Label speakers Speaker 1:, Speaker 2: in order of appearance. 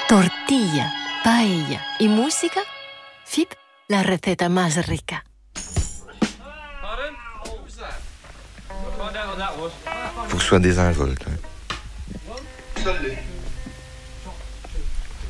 Speaker 1: tortilla, paella y música, FIP, la receta más rica.
Speaker 2: Pardon? What was that? Find out what that was.
Speaker 3: Faut que ce soit désinvolte.
Speaker 4: Salut.